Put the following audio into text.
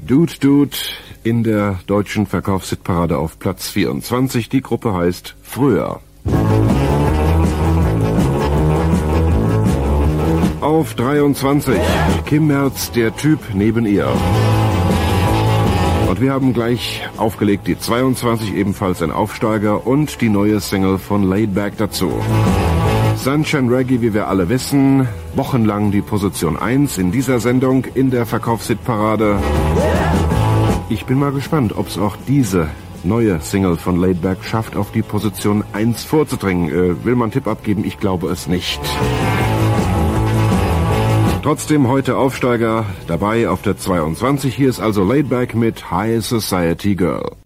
Dude Dude in der deutschen Verkaufshitparade auf Platz 24. Die Gruppe heißt Früher. Auf 23 Kim Merz, der Typ neben ihr. Und wir haben gleich aufgelegt die 22, ebenfalls ein Aufsteiger, und die neue Single von Laid Back dazu. Sunshine Reggae, wie wir alle wissen, wochenlang die Position 1 in dieser Sendung in der Verkaufshitparade. Ich bin mal gespannt, ob es auch diese neue Single von Laid Back schafft, auf die Position 1 vorzudringen. Will man einen Tipp abgeben? Ich glaube es nicht. Trotzdem heute Aufsteiger dabei auf der 22. Hier ist also Laid Back mit High Society Girl.